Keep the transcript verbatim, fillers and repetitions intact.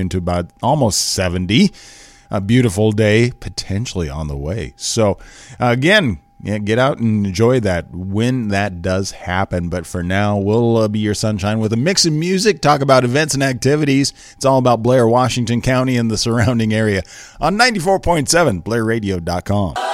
creeping to about almost seventy. A beautiful day potentially on the way. So, uh, again, yeah, get out and enjoy that when that does happen. But for now, we'll uh, be your sunshine with a mix of music, talk about events and activities. It's all about Blair, Washington County and the surrounding area on ninety-four point seven, blair radio dot com.